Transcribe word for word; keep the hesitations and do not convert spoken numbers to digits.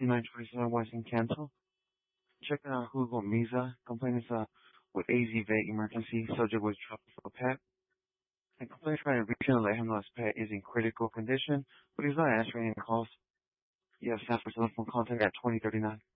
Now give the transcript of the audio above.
C nine twenty-seven Western cancel. Checking out Hugo Miza. Complainants uh, with A Z V emergency. Subject was dropped for pet. And complainant trying to reach him and let him know his pet is in critical condition, but he's not answering any calls. You have staff for telephone contact at twenty thirty-nine.